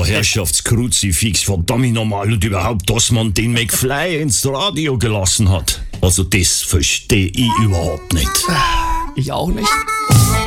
Ja, Herrschaftskruzifix, verdammt nochmal und überhaupt, dass man den McFly ins Radio gelassen hat. Also das verstehe ich überhaupt nicht. Ich auch nicht.